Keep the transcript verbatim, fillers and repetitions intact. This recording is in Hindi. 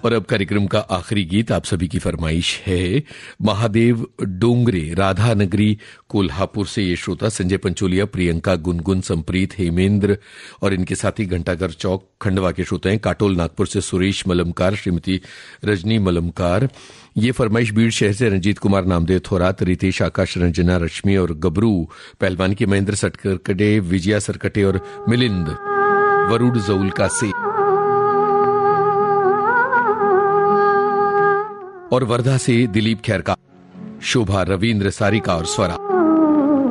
और अब कार्यक्रम का आखिरी गीत आप सभी की फरमाइश है। महादेव डोंगरे, राधा नगरी, कोल्हापुर से ये श्रोता संजय पंचोलिया, प्रियंका, गुनगुन, संप्रीत, हेमेंद्र और इनके साथी घंटाघर चौक खंडवा के श्रोता हैं। काटोल नागपुर से सुरेश मलमकार, श्रीमती रजनी मलमकार। ये फरमाइश बीड़ शहर से रंजीत कुमार, नामदेव थोरात, रितेश, आकाश, रंजना, रश्मि और गबरू पहलवान की, महेंद्र सटकरकटे, विजया सरकटे और मिलिंद वरुड जऊलका से, और वर्धा से दिलीप खैरका, शोभा, रविंद्र, सारिका और स्वरा।